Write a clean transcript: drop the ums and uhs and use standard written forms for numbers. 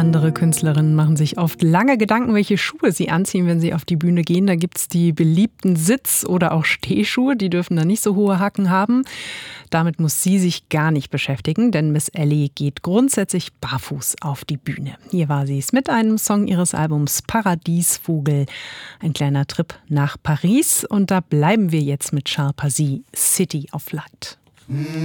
Andere Künstlerinnen machen sich oft lange Gedanken, welche Schuhe sie anziehen, wenn sie auf die Bühne gehen. Da gibt's die beliebten Sitz- oder auch Stehschuhe, die dürfen dann nicht so hohe Hacken haben. Damit muss sie sich gar nicht beschäftigen, denn Miss Ellie geht grundsätzlich barfuß auf die Bühne. Hier war sie es mit einem Song ihres Albums Paradiesvogel. Ein kleiner Trip nach Paris und da bleiben wir jetzt mit Charles Pazy, City of Light.